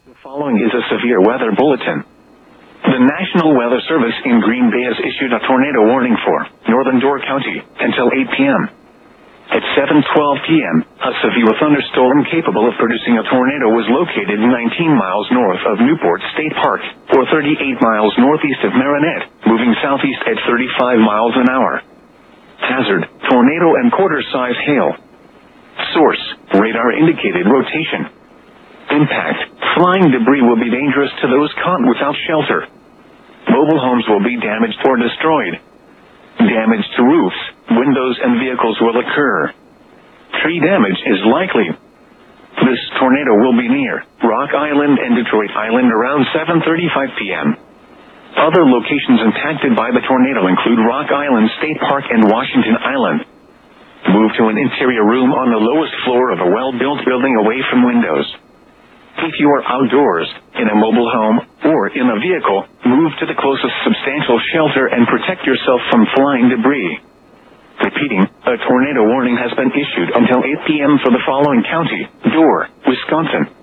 The following is a severe weather bulletin. The National Weather Service in Green Bay has issued a tornado warning for northern Door County until 8 p.m. At 7:12 p.m., a severe thunderstorm capable of producing a tornado was located 19 miles north of Newport State Park, or 38 miles northeast of Marinette, moving southeast at 35 miles an hour. Hazard, tornado and quarter-size hail. Source, radar indicated rotation. Impact, flying debris will be dangerous to those caught without shelter. Mobile homes will be damaged or destroyed. Damage to roofs, windows and vehicles will occur. Tree damage is likely. This tornado will be near Rock Island and Detroit Island around 7:35 p.m. Other locations impacted by the tornado include Rock Island State Park and Washington Island. Move to an interior room on the lowest floor of a well-built building away from windows. If you are outdoors, in a mobile home, or in a vehicle, move to the closest substantial shelter and protect yourself from flying debris. Repeating, a tornado warning has been issued until 8 p.m. for the following county: Door, Wisconsin,